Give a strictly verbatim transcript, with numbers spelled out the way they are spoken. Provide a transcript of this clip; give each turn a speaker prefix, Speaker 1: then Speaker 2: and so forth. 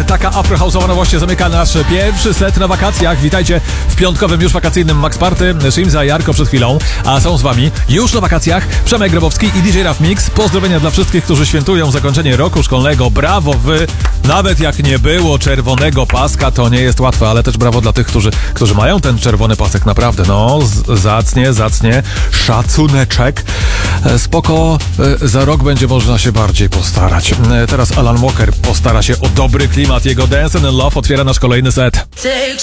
Speaker 1: Taka afrohouse'owa nowość zamyka nasz pierwszy set na wakacjach. Witajcie w piątkowym już wakacyjnym Max Party. Szymza i Jarko przed chwilą, a są z wami już na wakacjach Przemek Grabowski i D J Raf Mix. Pozdrowienia dla wszystkich, którzy świętują zakończenie roku szkolnego. Brawo wy! Nawet jak nie było czerwonego paska, to nie jest łatwe, ale też brawo dla tych, którzy, którzy mają ten czerwony pasek. Naprawdę, no, z, zacnie, zacnie. Szacuneczek. E, Spoko, e, za rok będzie można się bardziej postarać. E, Teraz Alan Walker postara się o dobry klimat. Jego Dance and Love otwiera nasz kolejny set.